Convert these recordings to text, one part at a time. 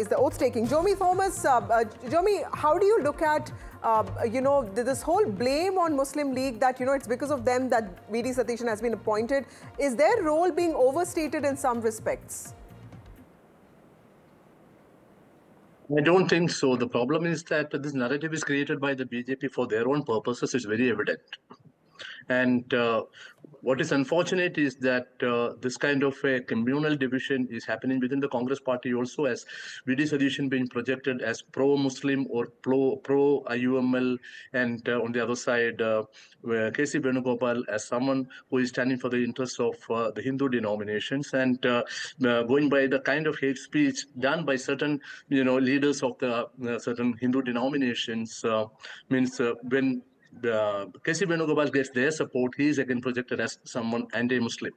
is the oath taking. Jomi Thomas, Jomi, how do you look at this whole blame on Muslim League that it's because of them that V.D. Satheesan has been appointed? Is their role being overstated in some respects? I don't think so. The problem is that this narrative is created by the BJP for their own purposes. It's very evident. And what is unfortunate is that this kind of a communal division is happening within the Congress party also, as V.D. Satheesan being projected as pro-Muslim or pro-IUML, and on the other side, K.C. Venugopal as someone who is standing for the interests of the Hindu denominations, and going by the kind of hate speech done by certain leaders of the certain Hindu denominations means when K.C. Venugopal gets their support, he is again projected as someone anti-Muslim.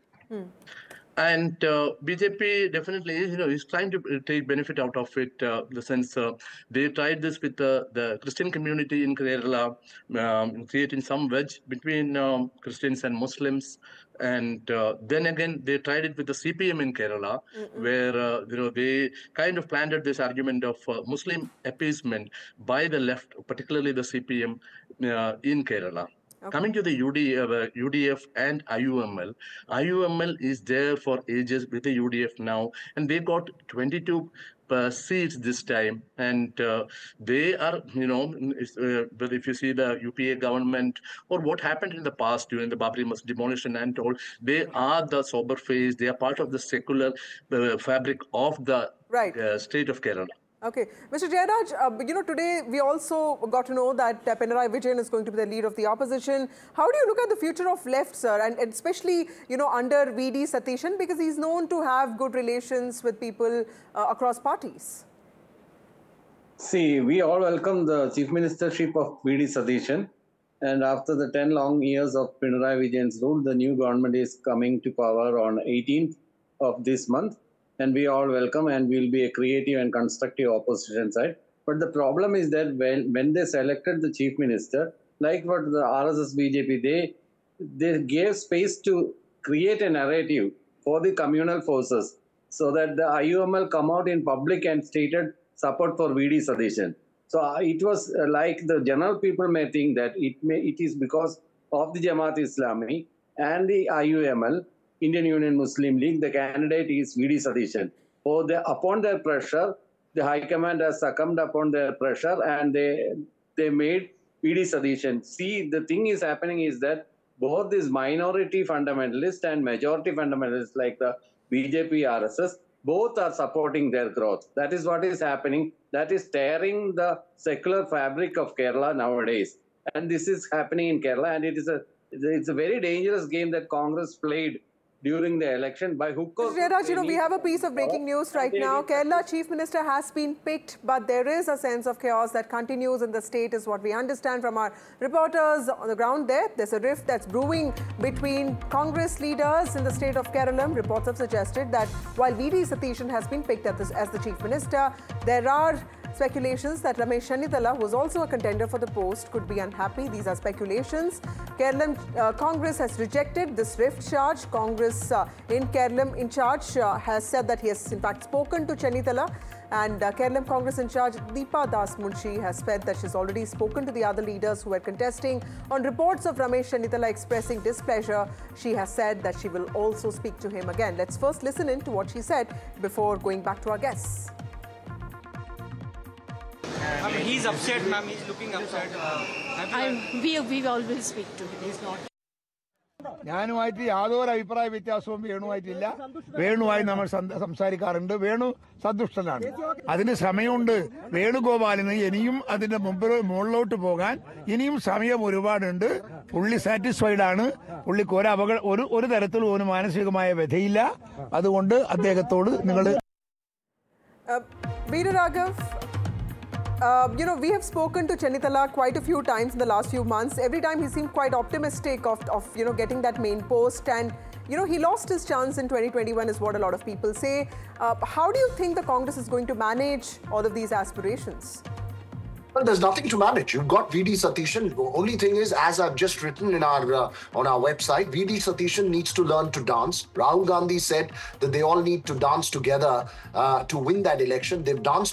And BJP definitely is trying to take benefit out of it, the sense they tried this with the Christian community in Kerala, creating some wedge between Christians and Muslims. And then again, they tried it with the CPM in Kerala, where they kind of planted this argument of Muslim appeasement by the left, particularly the CPM in Kerala. Okay. Coming to the UDF and IUML, IUML is there for ages with the UDF now, and they got 22 seats this time, and they are, but if you see the UPA government or what happened in the past during the Babri Masjid demolition and all, they are the sober face, they are part of the secular fabric of the state of Kerala. Okay. Mr. Jayaraj, today we also got to know that Pinarayi Vijayan is going to be the leader of the opposition. How do you look at the future of left, sir, and especially, under V.D. Satheesan, because he's known to have good relations with people across parties? See, we all welcome the Chief Ministership of V.D. Satheesan. And after the 10 long years of Pinarayi Vijayan's rule, the new government is coming to power on 18th of this month. And we all welcome, and we'll be a creative and constructive opposition side. But the problem is that when they selected the chief minister, like what the RSS BJP, they gave space to create a narrative for the communal forces so that the IUML come out in public and stated support for V.D. Satheesan. So it was like the general people may think that it is because of the Jamaat Islami and the IUML, Indian Union Muslim League, the candidate is V.D. Satheesan. Upon their pressure, the High Command has succumbed upon their pressure, and they made V.D. Satheesan. See, the thing is happening is that both these minority fundamentalists and majority fundamentalists like the BJP, RSS, both are supporting their growth. That is what is happening. That is tearing the secular fabric of Kerala nowadays. And this is happening in Kerala, and it's a very dangerous game that Congress played during the election by hook or Jayaraj, we have a piece of breaking news right now. Kerala Chief Minister has been picked, but there is a sense of chaos that continues in the state, is what we understand from our reporters on the ground there. There's a rift that's brewing between Congress leaders in the state of Kerala. Reports have suggested that while V.D. Satheesan has been picked as the Chief Minister, there are speculations that Ramesh Chennithala, who was also a contender for the post, could be unhappy. These are speculations. Kerala Congress has rejected this rift charge. Congress in Kerala in charge has said that he has in fact spoken to Chennithala, and Kerala Congress in charge Deepa Das Munshi has said that she's already spoken to the other leaders who were contesting. On reports of Ramesh Chennithala expressing displeasure, she has said that she will also speak to him again. Let's first listen in to what she said before going back to our guests. He's upset, ma'am. He's looking upset. We always speak to him. He's not. ഞാനുമായിട്ട് യാതൊരു അഭിപ്രായ വ്യത്യാസവും വേണുമായിട്ടില്ല. വേണുമായി നമ്മൾ സംസാരിക്കാറുണ്ട്. വേണു സന്തുഷ്ടനാണ്. അതിന് സമയമുണ്ട്. വേണുഗോപാലിന് ഇനിയും അതിന്റെ മുകളിലോട്ട് പോകാൻ ഇനിയും സമയം ഒരുപാടുണ്ട്. പുള്ളി സാറ്റിസ്ഫൈഡ് ആണ്. പുള്ളിക്ക് ഒരു തരത്തിലും ഒരു മാനസികമായ വ്യഥയില്ല. അതുകൊണ്ട് അദ്ദേഹത്തോട് നിങ്ങൾ Veeraraghav, we have spoken to Chennithala quite a few times in the last few months. Every time he seemed quite optimistic of getting that main post, and he lost his chance in 2021 is what a lot of people say. How do you think the Congress is going to manage all of these aspirations? Well, there's nothing to manage. You've got V.D. Satheesan. The only thing is, as I've just written in on our website, V.D. Satheesan needs to learn to dance. Rahul Gandhi said that they all need to dance together to win that election. They've danced